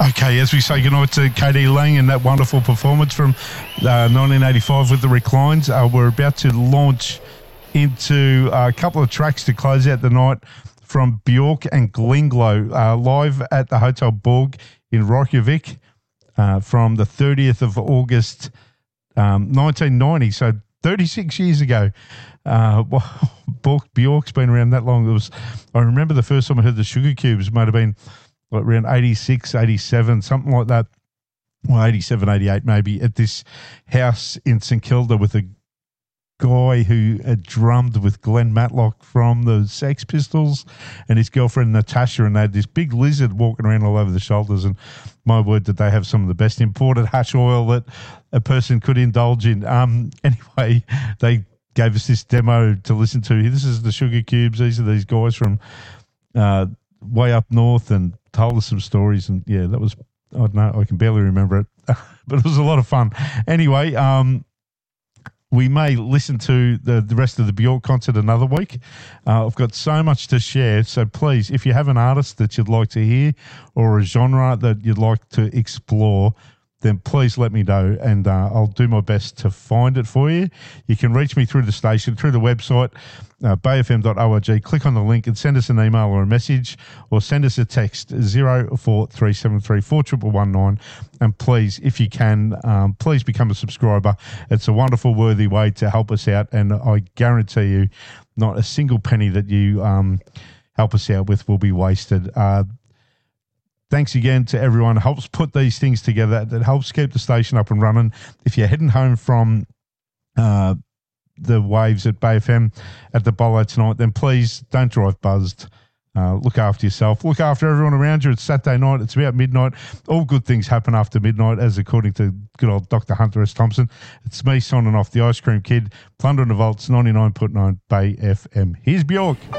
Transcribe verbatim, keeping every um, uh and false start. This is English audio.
Okay, as we say goodnight to K D Lang and that wonderful performance from uh, nineteen eighty-five with the Reclines, uh, we're about to launch into a couple of tracks to close out the night from Bjork and Glinglow, uh, live at the Hotel Borg in Reykjavik uh, from the thirtieth of August, um, nineteen ninety, so thirty-six years ago. Uh, Bjork, Bjork's been around that long. It was, I remember the first time I heard the Sugar Cubes, might have been like around eighty-six, eighty-seven, something like that. Well, eighty-seven, eighty-eight maybe, at this house in St Kilda with a guy who had drummed with Glenn Matlock from the Sex Pistols and his girlfriend Natasha, and they had this big lizard walking around all over the shoulders. And my word, did they have some of the best imported hash oil that a person could indulge in. Um, anyway, they gave us this demo to listen to. This is the Sugar Cubes. These are these guys from uh, way up north, and told us some stories. And yeah, that was, I don't know, I can barely remember it, but it was a lot of fun. Anyway, um, we may listen to the, the rest of the Bjork concert another week. Uh, I've got so much to share. So please, if you have an artist that you'd like to hear or a genre that you'd like to explore, then please let me know, and uh, I'll do my best to find it for you. You can reach me through the station, through the website, uh, bay f m dot org. Click on the link and send us an email or a message, or send us a text, zero four three seven three four one one one nine. And please, if you can, um, please become a subscriber. It's a wonderful, worthy way to help us out, and I guarantee you not a single penny that you um, help us out with will be wasted. Uh, Thanks again to everyone who helps put these things together, that helps keep the station up and running. If you're heading home from uh, the waves at Bay F M at the Bolo tonight, then please don't drive buzzed. Uh, look after yourself. Look after everyone around you. It's Saturday night. It's about midnight. All good things happen after midnight, as according to good old Doctor Hunter S. Thompson. It's me signing off, the Ice Cream Kid, plundering the vaults, ninety-nine point nine Bay F M. Here's Bjork.